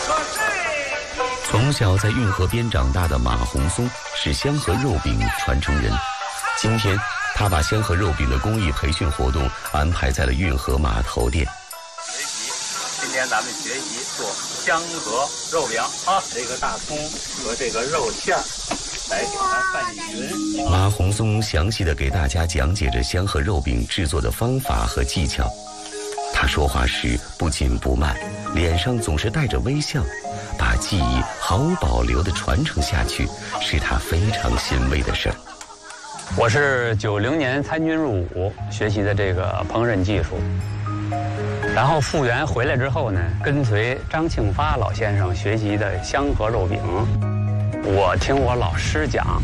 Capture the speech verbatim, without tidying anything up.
从小在运河边长大的马红松是香河肉饼传承人。今天，他把香河肉饼的工艺培训活动安排在了运河码头店。 学习，今天咱们学习做香河肉饼啊，这个大葱和这个肉馅儿，来给它拌匀。 马红松详细的给大家讲解着香河肉饼制作的方法和技巧。他说话时不紧不慢，脸上总是带着微笑，把技艺毫无保留地传承下去，是他非常欣慰的事儿。 我是九零年参军入伍，学习的这个烹饪技术。然后复员回来之后呢，跟随张庆发老先生学习的香河肉饼。我听我老师讲，